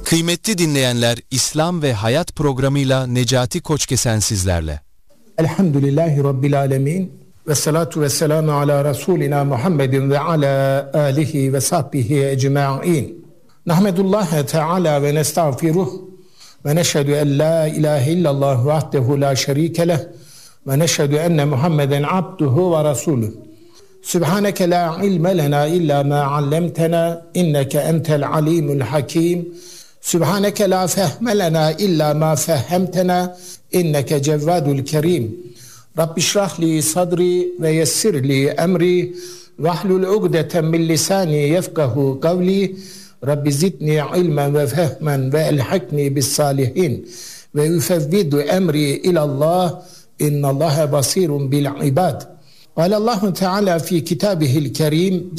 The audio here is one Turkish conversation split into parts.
Kıymetli dinleyenler, İslam ve Hayat programıyla Necati Koçkesen sizlerle. Elhamdülillahi Rabbil alemin ve salatu ve selamu ala Resulina Muhammedin ve ala alihi ve sahbihi ecma'in. Nahmedullahi Teala ve nestağfiruh ve neşhedü en la ilahe illallah vahdehu la şerike leh ve neşhedü enne Muhammeden abduhu ve rasuluh. Sübhaneke la ilme lena illa ma allamtena inneke entel alimul hakim. Sübhaneke la fehme lena illa ma fehhemtena inneke cevvadul kerim. Rabbi şrahli sadri ve yessirli emri vahlul ugdeten min lisani yefkahu kavli. Rabbi zidni ilmen ve fehmen ve elhakni bis salihin ve üfevvidu emri ilallah innallaha basirun bil ibad. Allahu Teala fi kitabihil kerim.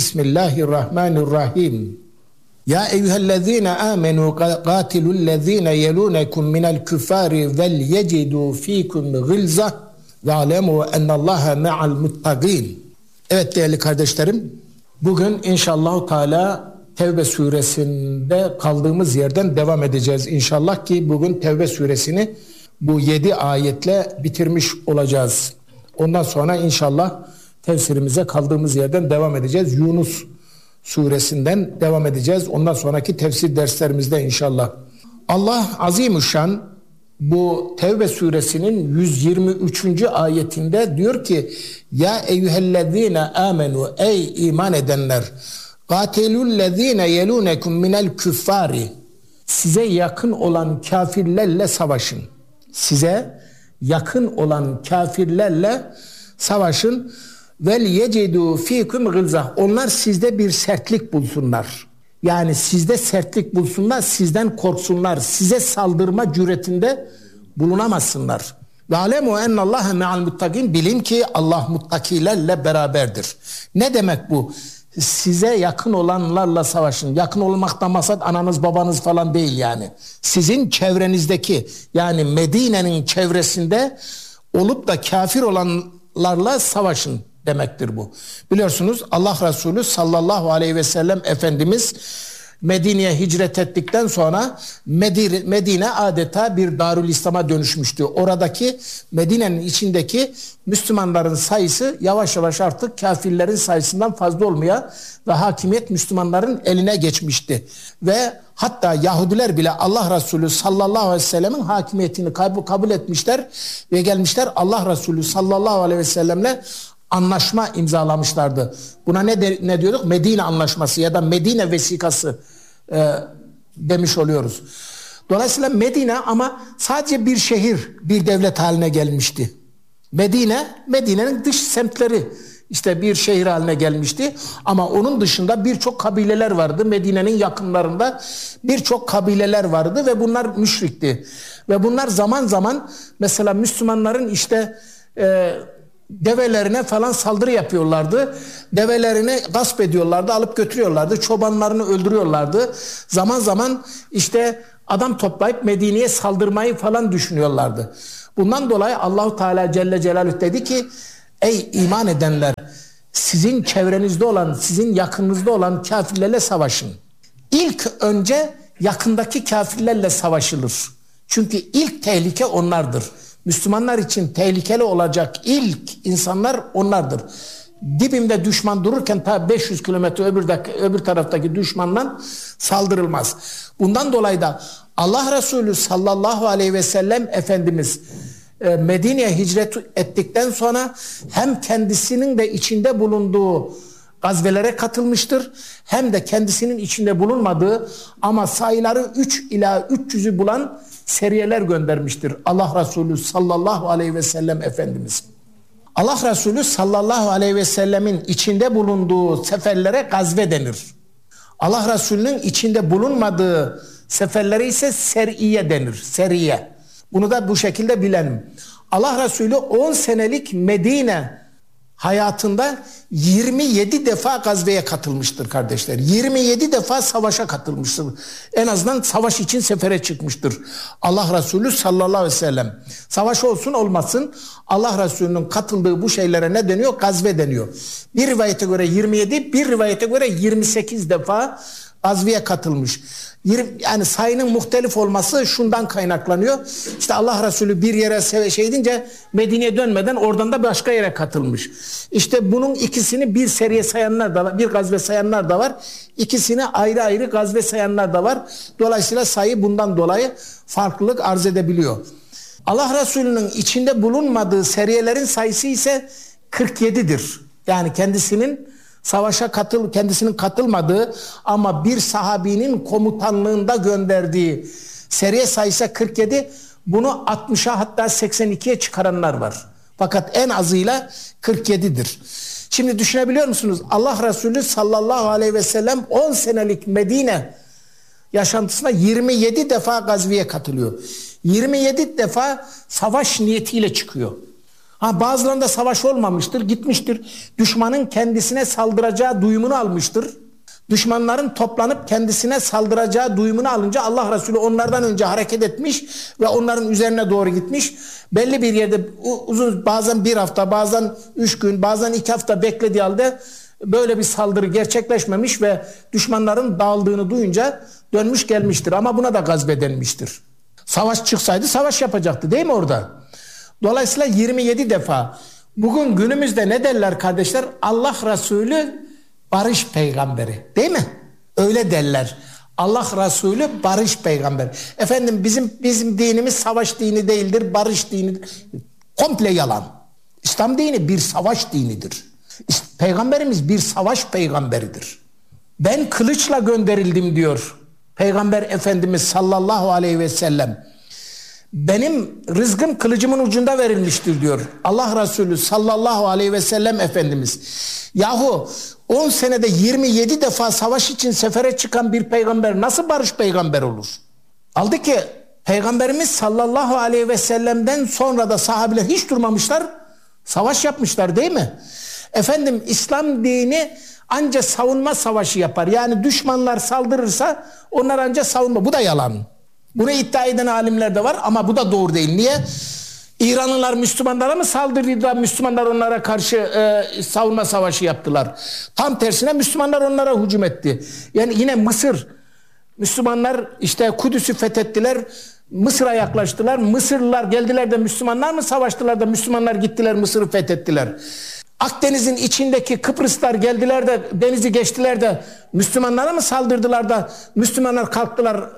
Bismillahirrahmanirrahim. Ya eyyühellezine amenu qatilullezine yelunekum minel küffari vel yecidu fikum gılza ve alemu ennallaha me'al muttaqin. Evet değerli kardeşlerim, bugün inşallah Teala Tevbe suresinde kaldığımız yerden devam edeceğiz inşallah ki bugün Tevbe suresini bu 7 ayetle bitirmiş olacağız. Ondan sonra inşallah tefsirimize kaldığımız yerden devam edeceğiz. Yunus suresinden devam edeceğiz. Ondan sonraki tefsir derslerimizde inşallah. Allah Azimüşşan bu Tevbe suresinin 123. ayetinde diyor ki: Ya eyyühellezine amenu, ey iman edenler, qatilullezine yelunekum minel küffari, size yakın olan kafirlerle savaşın. Size yakın olan kafirlerle savaşın. Vel yecidu fikum gılza, onlar sizde bir sertlik bulsunlar. Yani sizde sertlik bulsunlar, sizden korksunlar, size saldırma cüretinde bulunamazsınlar. Ve alemu ennallaha me'al muttaqin, bilin ki Allah muttakilerle beraberdir. Ne demek bu? Size yakın olanlarla savaşın. Yakın olmaktan maksat ananız babanız falan değil yani. Sizin çevrenizdeki, yani Medine'nin çevresinde olup da kafir olanlarla savaşın demektir bu. Biliyorsunuz Allah Resulü sallallahu aleyhi ve sellem Efendimiz Medine'ye hicret ettikten sonra Medine adeta bir Darül İslam'a dönüşmüştü. Oradaki Medine'nin içindeki Müslümanların sayısı yavaş yavaş artık kafirlerin sayısından fazla olmaya ve hakimiyet Müslümanların eline geçmişti. Ve hatta Yahudiler bile Allah Resulü sallallahu aleyhi ve sellemin hakimiyetini kabul etmişler ve gelmişler Allah Resulü sallallahu aleyhi ve sellemle anlaşma imzalamışlardı. Buna ne diyorduk? Medine Anlaşması ya da Medine Vesikası demiş oluyoruz. Dolayısıyla Medine ama sadece bir şehir, bir devlet haline gelmişti. Medine'nin dış semtleri işte bir şehir haline gelmişti. Ama onun dışında birçok kabileler vardı. Medine'nin yakınlarında birçok kabileler vardı ve bunlar müşrikti. Ve bunlar zaman zaman mesela Müslümanların işte develerine falan saldırı yapıyorlardı. Develerini gasp ediyorlardı, alıp götürüyorlardı. Çobanlarını öldürüyorlardı. Zaman zaman işte adam toplayıp Medine'ye saldırmayı falan düşünüyorlardı. Bundan dolayı Allahu Teala Celle Celaluhu dedi ki: Ey iman edenler, sizin çevrenizde olan, sizin yakınınızda olan kafirlerle savaşın. İlk önce yakındaki kafirlerle savaşılır. Çünkü ilk tehlike onlardır. Müslümanlar için tehlikeli olacak ilk insanlar onlardır. Dibimde düşman dururken ta 500 kilometre öbür taraftaki düşmandan saldırılmaz. Bundan dolayı da Allah Resulü sallallahu aleyhi ve sellem Efendimiz Medine'ye hicret ettikten sonra hem kendisinin de içinde bulunduğu gazvelere katılmıştır, hem de kendisinin içinde bulunmadığı ama sayıları 3 ila 300'ü bulan seriyeler göndermiştir Allah Resulü sallallahu aleyhi ve sellem Efendimiz. Allah Resulü sallallahu aleyhi ve sellemin içinde bulunduğu seferlere gazve denir. Allah Resulü'nün içinde bulunmadığı seferlere ise seriye denir. Seriye. Bunu da bu şekilde bilelim. Allah Resulü 10 senelik Medine hayatında 27 defa gazveye katılmıştır kardeşler. 27 defa savaşa katılmıştır. En azından savaş için sefere çıkmıştır Allah Resulü sallallahu aleyhi ve sellem. Savaş olsun olmasın Allah Resulü'nün katıldığı bu şeylere ne deniyor? Gazve deniyor. Bir rivayete göre 27, bir rivayete göre 28 defa gazveye katılmış. Yani sayının muhtelif olması şundan kaynaklanıyor. İşte Allah Resulü bir yere şey edince Medine'ye dönmeden oradan da başka yere katılmış. İşte bunun ikisini bir seriye sayanlar da var, bir gazve sayanlar da var. İkisini ayrı ayrı gazve sayanlar da var. Dolayısıyla sayı bundan dolayı farklılık arz edebiliyor. Allah Resulü'nün içinde bulunmadığı seriyelerin sayısı ise 47'dir. Yani kendisinin savaşa kendisinin katılmadığı ama bir sahabinin komutanlığında gönderdiği seriye sayısı 47. Bunu 60'a hatta 82'ye çıkaranlar var. Fakat en azıyla 47'dir. Şimdi düşünebiliyor musunuz? Allah Resulü sallallahu aleyhi ve sellem 10 senelik Medine yaşantısına 27 defa gazveye katılıyor. 27 defa savaş niyetiyle çıkıyor. Bazılarında savaş olmamıştır, gitmiştir. Düşmanın kendisine saldıracağı duyumunu almıştır. Düşmanların toplanıp kendisine saldıracağı duyumunu alınca Allah Resulü onlardan önce hareket etmiş ve onların üzerine doğru gitmiş. Belli bir yerde uzun, bazen bir hafta, bazen 3 gün, bazen 2 hafta beklediği halde böyle bir saldırı gerçekleşmemiş ve düşmanların dağıldığını duyunca dönmüş gelmiştir. Ama buna da gazve denmiştir. Savaş çıksaydı savaş yapacaktı değil mi orada? Dolayısıyla 27 defa. Bugün günümüzde ne derler kardeşler? Allah Resulü barış peygamberi. Değil mi? Öyle derler. Allah Resulü barış peygamberi. Efendim bizim dinimiz savaş dini değildir, barış dinidir. Komple yalan. İslam dini bir savaş dinidir. Peygamberimiz bir savaş peygamberidir. Ben kılıçla gönderildim diyor Peygamber Efendimiz sallallahu aleyhi ve sellem. Benim rızkım kılıcımın ucunda verilmiştir diyor Allah Resulü sallallahu aleyhi ve sellem Efendimiz. Yahu 10 senede 27 defa savaş için sefere çıkan bir peygamber nasıl barış peygamber olur? Aldı ki Peygamberimiz sallallahu aleyhi ve sellem'den sonra da sahabeler hiç durmamışlar, savaş yapmışlar değil mi? Efendim İslam dini anca savunma savaşı yapar. Yani düşmanlar saldırırsa onlar anca savunma. Bu da yalan. Bunu iddia eden alimler de var ama bu da doğru değil. Niye? İranlılar Müslümanlara mı saldırdılar? Müslümanlar onlara karşı savunma savaşı yaptılar. Tam tersine Müslümanlar onlara hücum etti. Yani yine Mısır. Müslümanlar işte Kudüs'ü fethettiler. Mısır'a yaklaştılar. Mısırlılar geldiler de Müslümanlar mı savaştılar da Müslümanlar gittiler Mısır'ı fethettiler. Akdeniz'in içindeki Kıbrıslar geldiler de denizi geçtiler de Müslümanlara mı saldırdılar da Müslümanlar kalktılar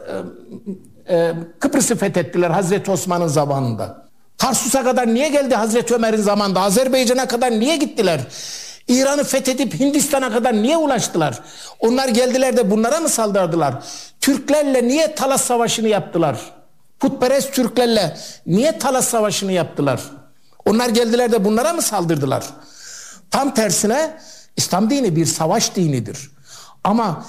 Kıbrıs'ı fethettiler Hazreti Osman'ın zamanında. Tarsus'a kadar niye geldi Hazreti Ömer'in zamanında? Azerbaycan'a kadar niye gittiler? İran'ı fethedip Hindistan'a kadar niye ulaştılar? Onlar geldiler de bunlara mı saldırdılar? Türklerle niye Talas Savaşı'nı yaptılar? Putperest Türklerle niye Talas Savaşı'nı yaptılar? Onlar geldiler de bunlara mı saldırdılar? Tam tersine İslam dini bir savaş dinidir. Ama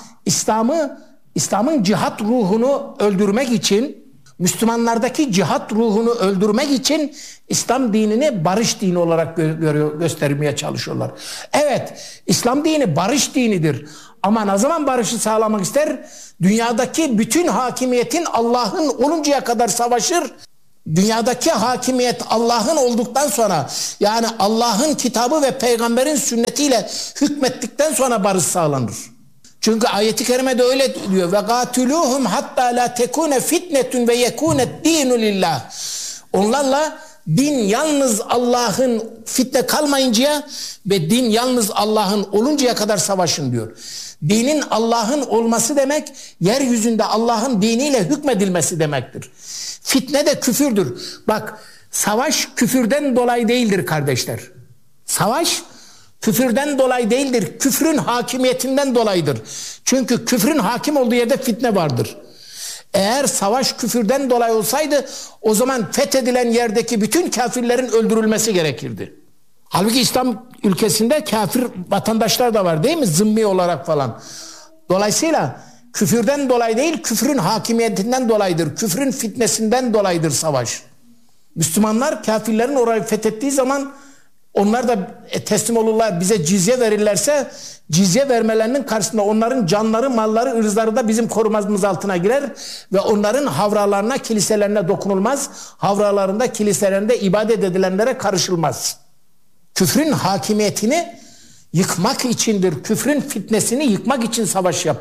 İslam'ın cihat ruhunu öldürmek için, Müslümanlardaki cihat ruhunu öldürmek için İslam dinini barış dini olarak göstermeye çalışıyorlar. Evet, İslam dini barış dinidir. Ama ne zaman barışı sağlamak ister? Dünyadaki bütün hakimiyetin Allah'ın oluncaya kadar savaşır. Dünyadaki hakimiyet Allah'ın olduktan sonra, yani Allah'ın kitabı ve peygamberin sünnetiyle hükmettikten sonra barış sağlanır. Çünkü ayeti kerimede öyle diyor. Ve gatiluhum hatta la tekune fitnetun ve yekunet dinu lillah. Onlarla din yalnız Allah'ın, fitne kalmayıncaya ve din yalnız Allah'ın oluncaya kadar savaşın diyor. Dinin Allah'ın olması demek, yeryüzünde Allah'ın diniyle hükmedilmesi demektir. Fitne de küfürdür. Bak, savaş küfürden dolayı değildir kardeşler. Savaş küfürden dolayı değildir. Küfrün hakimiyetinden dolayıdır. Çünkü küfrün hakim olduğu yerde fitne vardır. Eğer savaş küfürden dolayı olsaydı o zaman fethedilen yerdeki bütün kafirlerin öldürülmesi gerekirdi. Halbuki İslam ülkesinde kafir vatandaşlar da var değil mi? Zımmi olarak falan. Dolayısıyla küfürden dolayı değil, küfrün hakimiyetinden dolayıdır. Küfrün fitnesinden dolayıdır savaş. Müslümanlar kafirlerin orayı fethettiği zaman onlar da teslim olurlar, bize cizye verirlerse cizye vermelerinin karşısında onların canları, malları, ırzları da bizim korumamız altına girer ve onların havralarına, kiliselerine dokunulmaz. Havralarında, kiliselerinde ibadet edilenlere karışılmaz. Küfrün hakimiyetini yıkmak içindir. Küfrün fitnesini yıkmak için savaş yapılır.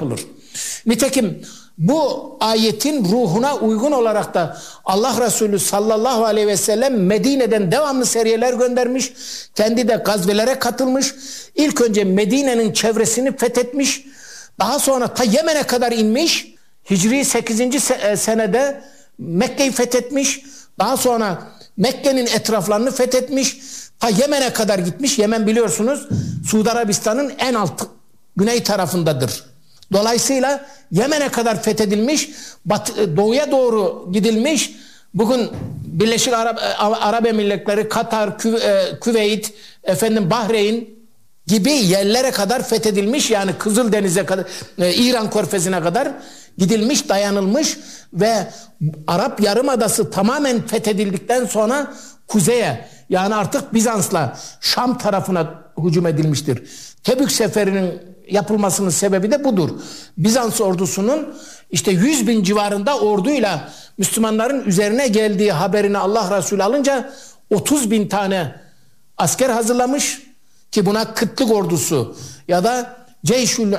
Nitekim bu ayetin ruhuna uygun olarak da Allah Resulü sallallahu aleyhi ve sellem Medine'den devamlı seriyeler göndermiş. Kendi de gazvelere katılmış. İlk önce Medine'nin çevresini fethetmiş. Daha sonra ta Yemen'e kadar inmiş. Hicri 8. senede Mekke'yi fethetmiş. Daha sonra Mekke'nin etraflarını fethetmiş. Ta Yemen'e kadar gitmiş. Yemen biliyorsunuz Suudi Arabistan'ın en alt güney tarafındadır. Dolayısıyla Yemen'e kadar fethedilmiş, doğuya doğru gidilmiş. Bugün Birleşik Arap Emirlikleri, Katar, Küveyt, Bahreyn gibi yerlere kadar fethedilmiş. Yani Kızıldeniz'e kadar, İran Körfezi'ne kadar gidilmiş, dayanılmış ve Arap Yarımadası tamamen fethedildikten sonra kuzeye, yani artık Bizans'la Şam tarafına hücum edilmiştir. Tebük seferinin yapılmasının sebebi de budur. Bizans ordusunun işte 100.000 civarında orduyla Müslümanların üzerine geldiği haberini Allah Resulü alınca 30.000 tane asker hazırlamış ki buna kıtlık ordusu ya da Ceyşül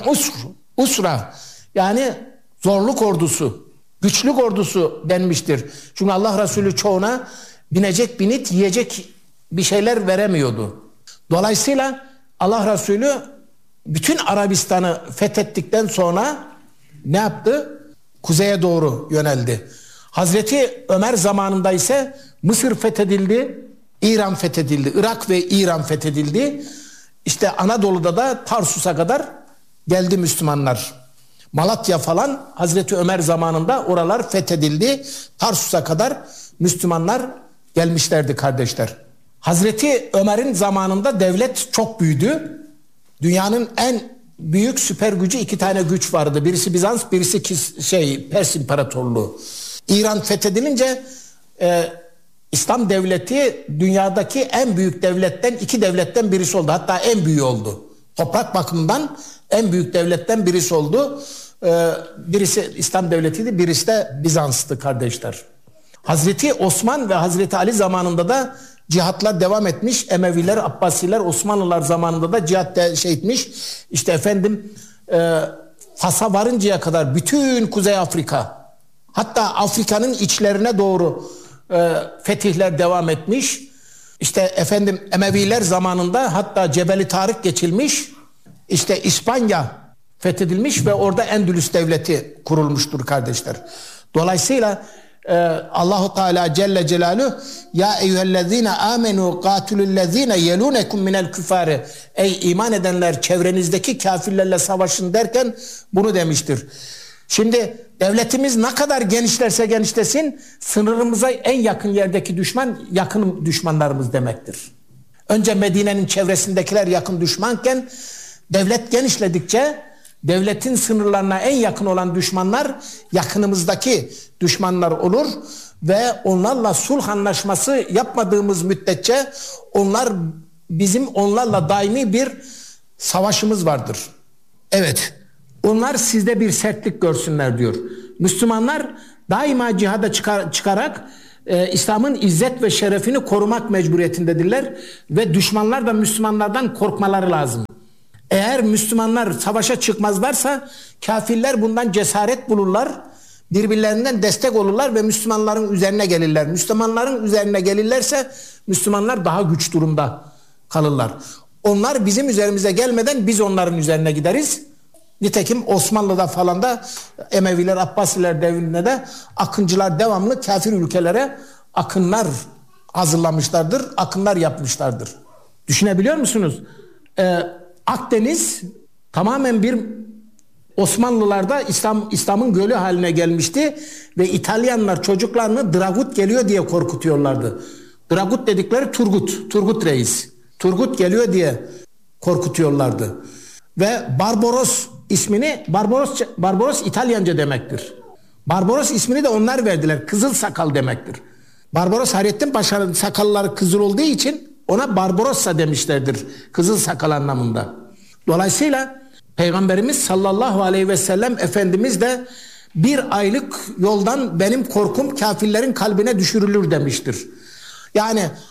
Usra, yani zorluk ordusu, güçlük ordusu denmiştir. Çünkü Allah Resulü çoğuna binecek binit, yiyecek bir şeyler veremiyordu. Dolayısıyla Allah Resulü bütün Arabistan'ı fethettikten sonra ne yaptı? Kuzeye doğru yöneldi. Hazreti Ömer zamanında ise Mısır fethedildi, İran fethedildi, Irak ve İran fethedildi. İşte Anadolu'da da Tarsus'a kadar geldi Müslümanlar. Malatya falan Hazreti Ömer zamanında oralar fethedildi. Tarsus'a kadar Müslümanlar gelmişlerdi kardeşler. Hazreti Ömer'in zamanında devlet çok büyüdü. Dünyanın en büyük süper gücü 2 tane güç vardı. Birisi Bizans, birisi Pers İmparatorluğu. İran fethedilince İslam devleti dünyadaki en büyük devletten, 2 devletten birisi oldu. Hatta en büyüğü oldu. Toprak bakımından en büyük devletten birisi oldu. Birisi İslam devletiydi, birisi de Bizans'tı kardeşler. Hazreti Osman ve Hazreti Ali zamanında da cihatlar devam etmiş. Emeviler, Abbasiler, Osmanlılar zamanında da cihat etmiş. İşte Fas'a varıncaya kadar bütün Kuzey Afrika, hatta Afrika'nın içlerine doğru fetihler devam etmiş. İşte Emeviler zamanında hatta Cebeli Tarık geçilmiş. İşte İspanya fethedilmiş ve orada Endülüs devleti kurulmuştur kardeşler. Dolayısıyla Allahu Teala Celle Celaluhu ya eyyühellezine amenu qatilullezine yelunekum minel küfari, ey iman edenler çevrenizdeki kafirlerle savaşın derken bunu demiştir. Şimdi devletimiz ne kadar genişlerse genişlesin, sınırımıza en yakın yerdeki düşman yakın düşmanlarımız demektir. Önce Medine'nin çevresindekiler yakın düşmanken devlet genişledikçe devletin sınırlarına en yakın olan düşmanlar yakınımızdaki düşmanlar olur ve onlarla sulh anlaşması yapmadığımız müddetçe bizim onlarla daimi bir savaşımız vardır. Evet, onlar sizde bir sertlik görsünler diyor. Müslümanlar daima cihada çıkarak İslam'ın izzet ve şerefini korumak mecburiyetindedirler ve düşmanlar da Müslümanlardan korkmaları lazım. Eğer Müslümanlar savaşa çıkmazlarsa kafirler bundan cesaret bulurlar, birbirlerinden destek olurlar ve Müslümanların üzerine gelirler. Müslümanların üzerine gelirlerse Müslümanlar daha güç durumda kalırlar. Onlar bizim üzerimize gelmeden biz onların üzerine gideriz. Nitekim Osmanlı'da falan da Emeviler, Abbasiler devrinde de akıncılar devamlı kafir ülkelere akınlar hazırlamışlardır, akınlar yapmışlardır. Düşünebiliyor musunuz? Akdeniz tamamen bir Osmanlılarda İslam'ın gölü haline gelmişti ve İtalyanlar çocuklarını Dragut geliyor diye korkutuyorlardı. Dragut dedikleri Turgut Reis. Turgut geliyor diye korkutuyorlardı. Ve Barbaros ismini, Barbaros İtalyanca demektir. Barbaros ismini de onlar verdiler. Kızıl sakal demektir. Barbaros Hayrettin Paşa'nın sakalları kızıl olduğu için ona Barbarossa demişlerdir. Kızıl sakal anlamında. Dolayısıyla Peygamberimiz sallallahu aleyhi ve sellem Efendimiz de 1 aylık yoldan benim korkum kafirlerin kalbine düşürülür demiştir. Yani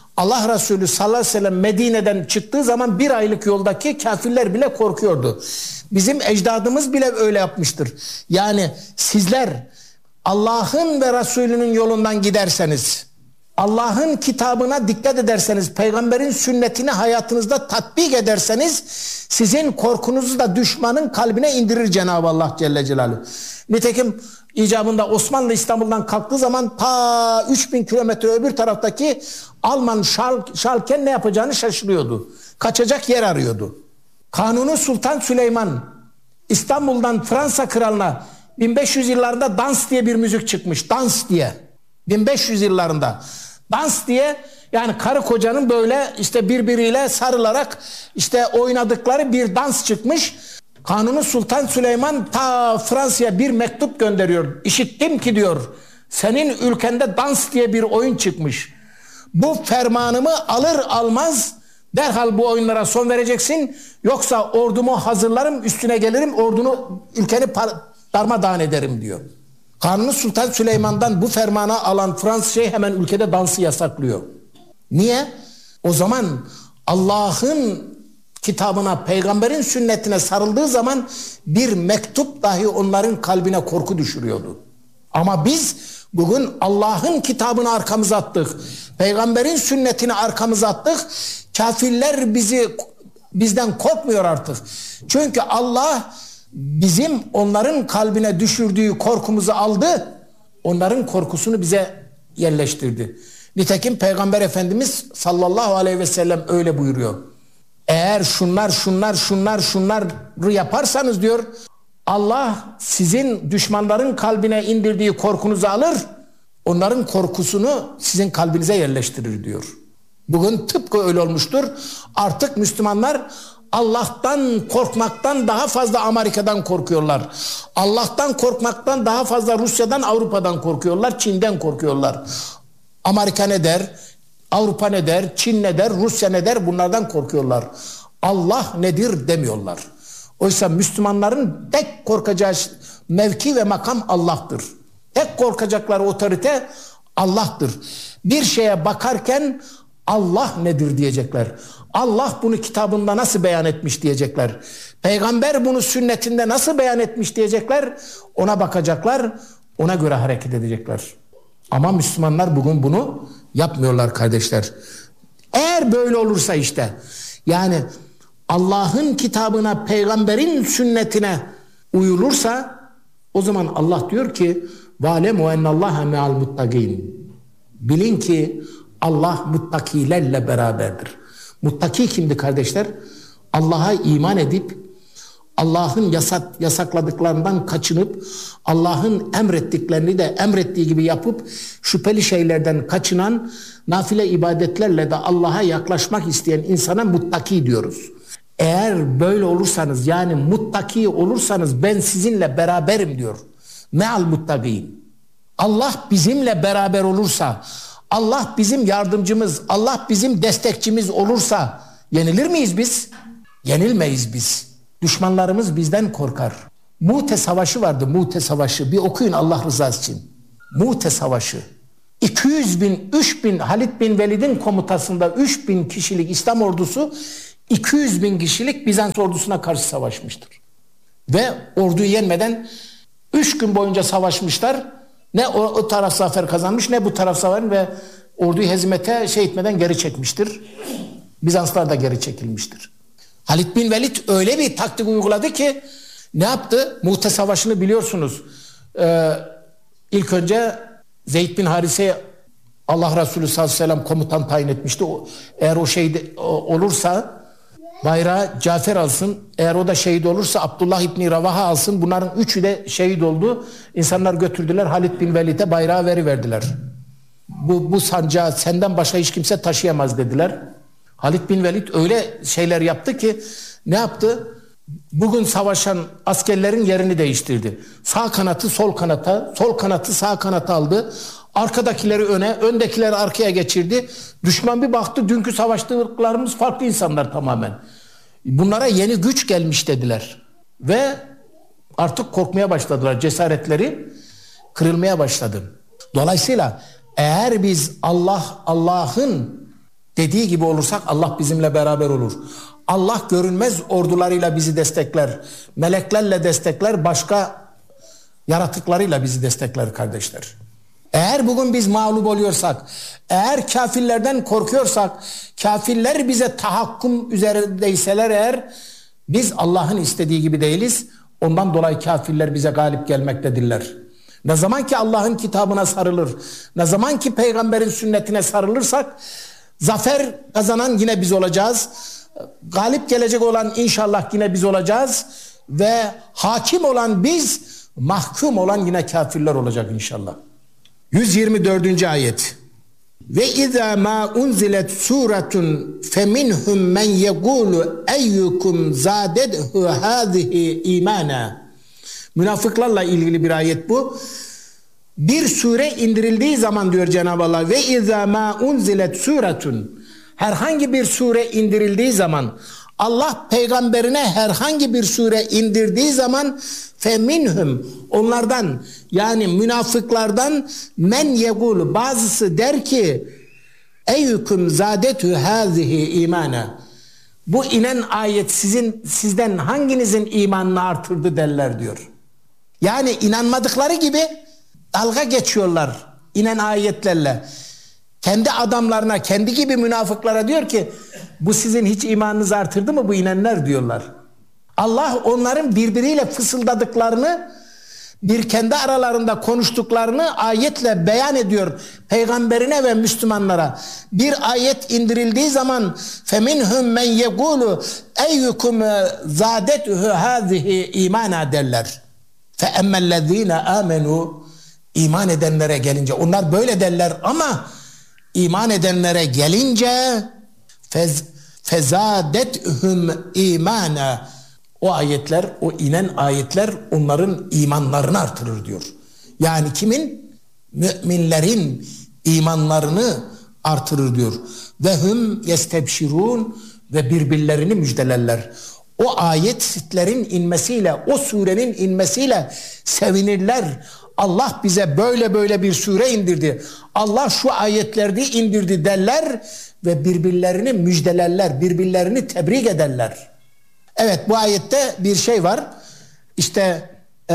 Allah Resulü sallallahu aleyhi ve sellem Medine'den çıktığı zaman 1 aylık yoldaki kafirler bile korkuyordu. Bizim ecdadımız bile öyle yapmıştır. Yani sizler Allah'ın ve Resulünün yolundan giderseniz, Allah'ın kitabına dikkat ederseniz, peygamberin sünnetini hayatınızda tatbik ederseniz, sizin korkunuzu da düşmanın kalbine indirir Cenab-ı Allah Celle Celaluhu. Nitekim icabında Osmanlı İstanbul'dan kalktığı zaman ta 3000 kilometre öbür taraftaki Alman Schalken ne yapacağını şaşırıyordu. Kaçacak yer arıyordu. Kanuni Sultan Süleyman İstanbul'dan Fransa kralına 1500 yıllarında dans diye bir müzik çıkmış. Dans diye. 1500 yıllarında. Dans diye, yani karı kocanın böyle işte birbiriyle sarılarak işte oynadıkları bir dans çıkmış. Kanuni Sultan Süleyman ta Fransa'ya bir mektup gönderiyor. İşittim ki diyor, senin ülkende dans diye bir oyun çıkmış. Bu fermanımı alır almaz derhal bu oyunlara son vereceksin. Yoksa ordumu hazırlarım, üstüne gelirim, ülkeni darmadağın ederim diyor. Kanuni Sultan Süleyman'dan bu fermanı alan Fransız hemen ülkede dansı yasaklıyor. Niye? O zaman Allah'ın kitabına, peygamberin sünnetine sarıldığı zaman bir mektup dahi onların kalbine korku düşürüyordu. Ama biz bugün Allah'ın kitabını arkamıza attık. Peygamberin sünnetini arkamıza attık. Kafirler bizden korkmuyor artık. Çünkü Allah bizim onların kalbine düşürdüğü korkumuzu aldı. Onların korkusunu bize yerleştirdi. Nitekim Peygamber Efendimiz sallallahu aleyhi ve sellem öyle buyuruyor. Eğer şunları yaparsanız diyor, Allah sizin düşmanların kalbine indirdiği korkunuzu alır, onların korkusunu sizin kalbinize yerleştirir diyor. Bugün tıpkı öyle olmuştur. Artık Müslümanlar Allah'tan korkmaktan daha fazla Amerika'dan korkuyorlar. Allah'tan korkmaktan daha fazla Rusya'dan, Avrupa'dan korkuyorlar, Çin'den korkuyorlar. Amerika ne der? Avrupa ne der? Çin ne der? Rusya ne der? Bunlardan korkuyorlar. Allah nedir demiyorlar. Oysa Müslümanların tek korkacağı mevki ve makam Allah'tır. Tek korkacakları otorite Allah'tır. Bir şeye bakarken Allah nedir diyecekler. Allah bunu kitabında nasıl beyan etmiş diyecekler. Peygamber bunu sünnetinde nasıl beyan etmiş diyecekler. Ona bakacaklar, ona göre hareket edecekler. Ama Müslümanlar bugün bunu yapmıyorlar kardeşler. Eğer böyle olursa işte, yani Allah'ın kitabına, peygamberin sünnetine uyulursa, o zaman Allah diyor ki وَعَلَمُوا اَنَّ اللّٰهَ مَعَ الْمُتَّقِينَ. Bilin ki Allah muttakilerle beraberdir. Muttaki kimdi kardeşler? Allah'a iman edip Allah'ın yasakladıklarından kaçınıp Allah'ın emrettiklerini de emrettiği gibi yapıp şüpheli şeylerden kaçınan, nafile ibadetlerle de Allah'a yaklaşmak isteyen insana muttaki diyoruz. Eğer böyle olursanız, yani muttaki olursanız ben sizinle beraberim diyor. Me'al muttaqin. Allah bizimle beraber olursa, Allah bizim yardımcımız, Allah bizim destekçimiz olursa yenilir miyiz biz? Yenilmeyiz biz. Düşmanlarımız bizden korkar. Mu'te Savaşı vardı, Mu'te Savaşı. Bir okuyun Allah rızası için. Mu'te Savaşı. 300.000 Halid bin Velid'in komutasında 3.000 kişilik İslam ordusu 200.000 kişilik Bizans ordusuna karşı savaşmıştır. Ve orduyu yenmeden 3 gün boyunca savaşmışlar. Ne o taraf zafer kazanmış, ne bu taraf zafer, ve orduyu hezimete etmeden geri çekmiştir. Bizanslar da geri çekilmiştir. Halid bin Velid öyle bir taktik uyguladı ki ne yaptı? Mu'te Savaşı'nı biliyorsunuz. İlk önce Zeyd bin Harise'ye Allah Resulü sallallahu aleyhi ve sellem komutan tayin etmişti. Eğer o olursa bayrağı Cafer alsın. Eğer o da şehit olursa Abdullah İbni Ravaha alsın. Bunların üçü de şehit oldu. İnsanlar götürdüler, Halid bin Velid'e bayrağı veriverdiler. Bu sancağı senden başka hiç kimse taşıyamaz dediler. Halid bin Velid öyle şeyler yaptı ki ne yaptı? Bugün savaşan askerlerin yerini değiştirdi. Sağ kanatı sol kanata, sol kanatı sağ kanata aldı. Arkadakileri öne, öndekileri arkaya geçirdi. Düşman bir baktı, dünkü savaştıklarımız farklı insanlar tamamen. Bunlara yeni güç gelmiş dediler. Ve artık korkmaya başladılar. Cesaretleri kırılmaya başladı. Dolayısıyla eğer biz Allah'ın dediği gibi olursak Allah bizimle beraber olur. Allah görünmez ordularıyla bizi destekler. Meleklerle destekler, başka yaratıklarıyla bizi destekler kardeşler. Eğer bugün biz mağlup oluyorsak, eğer kafirlerden korkuyorsak, kafirler bize tahakküm üzerindeyseler eğer, biz Allah'ın istediği gibi değiliz. Ondan dolayı kafirler bize galip gelmektedirler. Ne zaman ki Allah'ın kitabına sarılır, ne zaman ki peygamberin sünnetine sarılırsak, zafer kazanan yine biz olacağız. Galip gelecek olan inşallah yine biz olacağız. Ve hakim olan biz, mahkum olan yine kafirler olacak inşallah. 124. ayet. Ve izâ mâ unzilet sûretun feminhum men yegûlu eyyukum zâdedhu hâzihi imâna. Münafıklarla ilgili bir ayet bu. Bir sure indirildiği zaman diyor Cenab-ı Allah, ve izâ mâ unzilet sûretun, herhangi bir sure indirildiği zaman, Allah peygamberine herhangi bir sure indirdiği zaman, feminhum, onlardan yani münafıklardan, men yegul, bazısı der ki, eyyukum zâdetü hâzihi imâna, bu inen ayet sizden hanginizin imanını artırdı derler diyor. Yani inanmadıkları gibi dalga geçiyorlar inen ayetlerle. Kendi adamlarına, kendi gibi münafıklara diyor ki, bu sizin hiç imanınızı artırdı mı bu inenler diyorlar. Allah onların birbiriyle fısıldadıklarını, bir kendi aralarında konuştuklarını ayetle beyan ediyor peygamberine ve Müslümanlara. Bir ayet indirildiği zaman feminhum men yegulu eyyukum zâdethu hâzihi imana derler. Fe emmellezîne âmenû, iman edenlere gelince, onlar böyle derler ama iman edenlere gelince fezâdethum imana, o ayetler, o inen ayetler onların imanlarını artırır diyor. Yani kimin? Müminlerin imanlarını artırır diyor. Ve hum yestebşirun, ve birbirlerini müjdelerler. O ayetlerin inmesiyle, o surenin inmesiyle sevinirler. Allah bize böyle böyle bir sure indirdi, Allah şu ayetleri indirdi derler ve birbirlerini müjdelerler, birbirlerini tebrik ederler. Evet, bu ayette bir şey var. İşte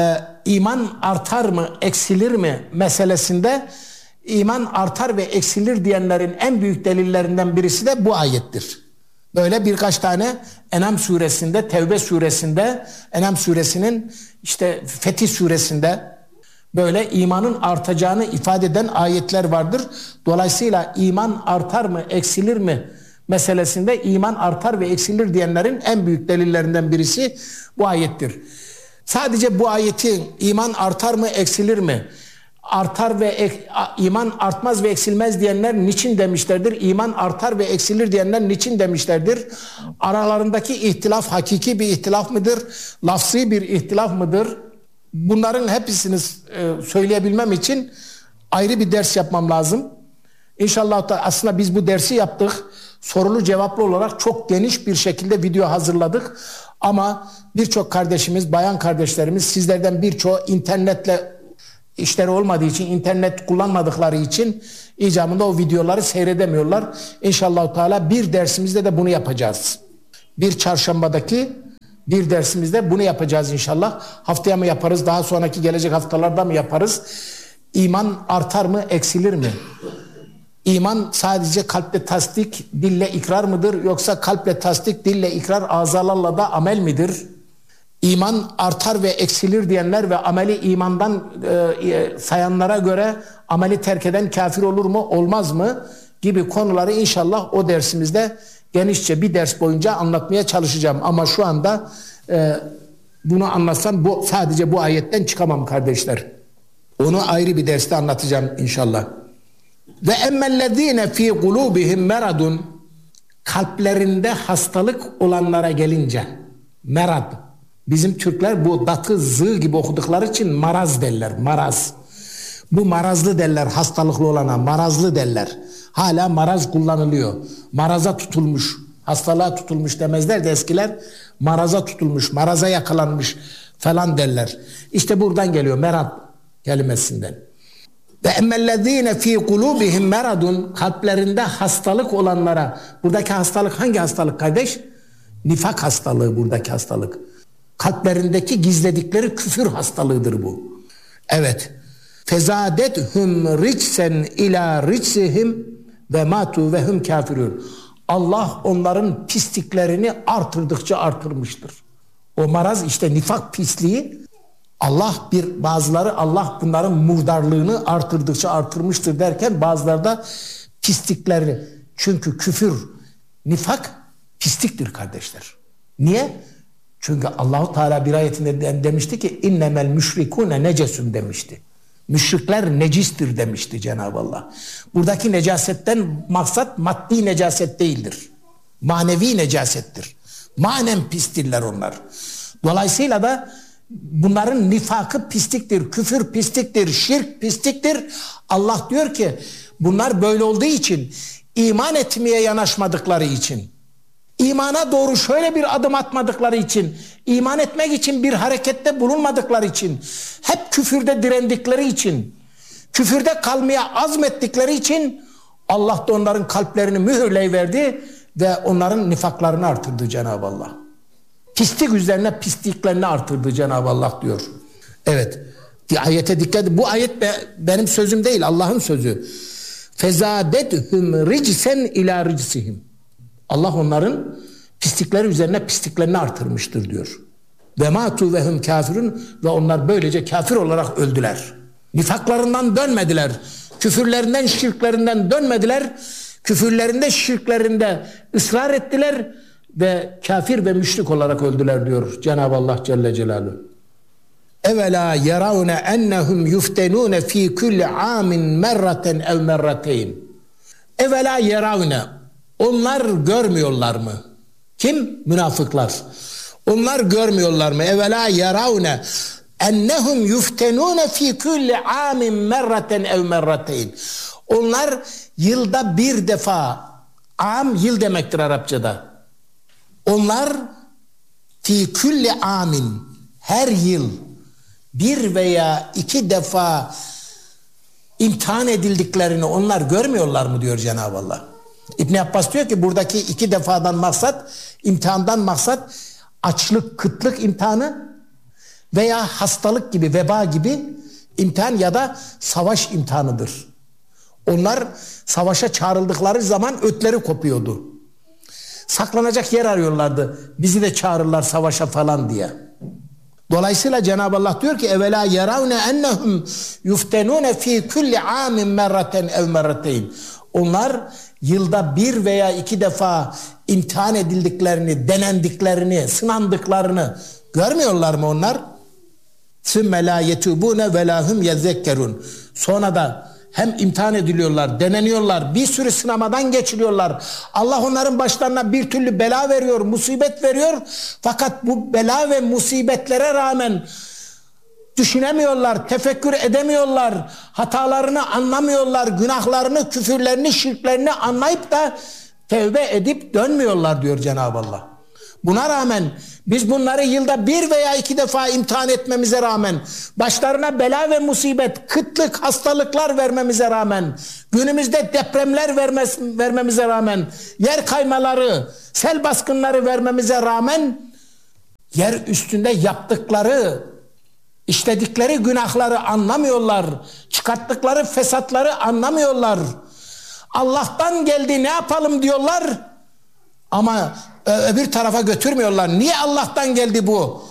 iman artar mı, eksilir mi meselesinde, iman artar ve eksilir diyenlerin en büyük delillerinden birisi de bu ayettir. Böyle birkaç tane En'am suresinde, Tevbe suresinde, En'am suresinin işte Fetih suresinde böyle imanın artacağını ifade eden ayetler vardır. Dolayısıyla iman artar mı, eksilir mi meselesinde iman artar ve eksilir diyenlerin en büyük delillerinden birisi bu ayettir. Sadece bu ayeti iman artar mı, eksilir mi? Artar ve iman artmaz ve eksilmez diyenler niçin demişlerdir? İman artar ve eksilir diyenler niçin demişlerdir? Aralarındaki ihtilaf hakiki bir ihtilaf mıdır? Lafzî bir ihtilaf mıdır? Bunların hepsini söyleyebilmem için ayrı bir ders yapmam lazım. İnşallah aslında biz bu dersi yaptık. Sorulu cevaplı olarak çok geniş bir şekilde video hazırladık. Ama birçok kardeşimiz, bayan kardeşlerimiz, sizlerden birçoğu internetle işleri olmadığı için, internet kullanmadıkları için icabında o videoları seyredemiyorlar. İnşallah Teala bir dersimizde de bunu yapacağız. Bir çarşambadaki bir dersimizde bunu yapacağız inşallah. Haftaya mı yaparız, daha sonraki gelecek haftalarda mı yaparız? İman artar mı, eksilir mi? İman sadece kalple tasdik, dille ikrar mıdır? Yoksa kalple tasdik, dille ikrar, azalarla da amel midir? İman artar ve eksilir diyenler ve ameli imandan sayanlara göre ameli terk eden kafir olur mu, olmaz mı? Gibi konuları inşallah o dersimizde genişçe bir ders boyunca anlatmaya çalışacağım. Ama şu anda bunu anlatsam sadece bu ayetten çıkamam kardeşler. Onu ayrı bir derste anlatacağım inşallah. Ve emmellezine fi kulubihim meradun, kalplerinde hastalık olanlara gelince, merad. Bizim Türkler bu datı zı gibi okudukları için maraz derler, maraz. Bu marazlı derler, hastalıklı olana marazlı derler. Hala maraz kullanılıyor. Maraza tutulmuş, hastalığa tutulmuş demezler de eskiler, maraza tutulmuş, maraza yakalanmış falan derler. İşte buradan geliyor merad kelimesinden. Ve emmellezine fi kulubihim meradun, kalplerinde hastalık olanlara. Buradaki hastalık hangi hastalık kardeş? Nifak hastalığı buradaki hastalık. Kalplerindeki gizledikleri küfür hastalığıdır bu. Evet. Fezadethum ricsen ila ricsihim ve matu ve hum kafirun. Allah onların pisliklerini artırdıkça artırmıştır. O maraz işte nifak pisliği. Bazıları Allah bunların murdarlığını artırdıkça artırmıştır derken bazıları da pisliklerini. Çünkü küfür, nifak pisliktir kardeşler. Niye? Çünkü Allahu Teala bir ayetinde demişti ki innemel müşrikûne necesun demişti. Müşrikler necistir demişti Cenab-ı Allah. Buradaki necasetten maksat maddi necaset değildir. Manevi necasettir. Manen pistirler onlar. Dolayısıyla da bunların nifakı pisliktir, küfür pisliktir, şirk pisliktir. Allah diyor ki bunlar böyle olduğu için, iman etmeye yanaşmadıkları için, imana doğru şöyle bir adım atmadıkları için, iman etmek için bir harekette bulunmadıkları için, hep küfürde direndikleri için, küfürde kalmaya azmettikleri için Allah da onların kalplerini mühürleyiverdi ve onların nifaklarını artırdı Cenab-ı Allah. Pislik üzerine pisliklerini artırdı Cenab-ı Allah diyor. Evet. Ayete dikkat edin. Bu ayet benim sözüm değil, Allah'ın sözü. Fezadethum ricsen ila ricsihim. Allah onların pislikleri üzerine pisliklerini artırmıştır diyor. Ve matu ve hum kafirun, ve onlar böylece kafir olarak öldüler. Nifaklarından dönmediler. Küfürlerinden, şirklerinden dönmediler. Küfürlerinde, şirklerinde ısrar ettiler ve kafir ve müşrik olarak öldüler diyor Cenab-ı Allah Celle Celaluhu. Evela yeravne ennehum yuftenune fi kulli amin merraten ev merrateyn. Evela yeravne, onlar görmüyorlar mı? Kim? Münafıklar. Onlar görmüyorlar mı? Evela yeravne ennehum yuftenune fi kulli amin merraten ev merrateyn. Onlar yılda bir defa, am yıl demektir Arapçada. Onlar fi kulli amin, her yıl bir veya iki defa imtihan edildiklerini onlar görmüyorlar mı diyor Cenab-ı Allah. İbn Abbas diyor ki buradaki iki defadan maksat, imtihandan maksat açlık, kıtlık imtihanı veya hastalık gibi, veba gibi imtihan ya da savaş imtihanıdır. Onlar savaşa çağrıldıkları zaman ötleri kopuyordu. Saklanacak yer arıyorlardı. Bizi de çağırırlar savaşa falan diye. Dolayısıyla Cenab-ı Allah diyor ki evvela yeravne ennehum yuftenune fi kulli amin merraten ev merrateyn. Onlar yılda bir veya iki defa imtihan edildiklerini, denendiklerini, sınandıklarını görmüyorlar mı onlar? Sümme la yetubune ve la hum yezekkerun. Sonra da hem imtihan ediliyorlar, deneniyorlar, bir sürü sınamadan geçiriyorlar. Allah onların başlarına bir türlü bela veriyor, musibet veriyor. Fakat bu bela ve musibetlere rağmen düşünemiyorlar, tefekkür edemiyorlar, hatalarını anlamıyorlar, günahlarını, küfürlerini, şirklerini anlayıp da tevbe edip dönmüyorlar diyor Cenab-ı Allah. Buna rağmen biz bunları yılda bir veya iki defa imtihan etmemize rağmen, başlarına bela ve musibet, kıtlık, hastalıklar vermemize rağmen, günümüzde depremler vermemize rağmen, yer kaymaları, sel baskınları vermemize rağmen, yer üstünde yaptıkları, işledikleri günahları anlamıyorlar, çıkarttıkları fesatları anlamıyorlar. Allah'tan geldi ne yapalım diyorlar ama öbür tarafa götürmüyorlar. Niye Allah'tan geldi bu?